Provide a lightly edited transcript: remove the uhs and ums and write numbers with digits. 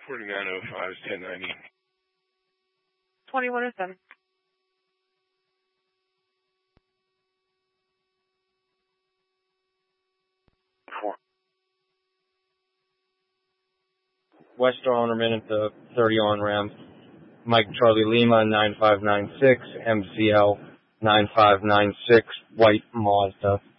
4905 is 1090. 2107. Western Honorman at the 30 on ramp. Mike Charlie Lima 9596, MCL 9596, White Mazda.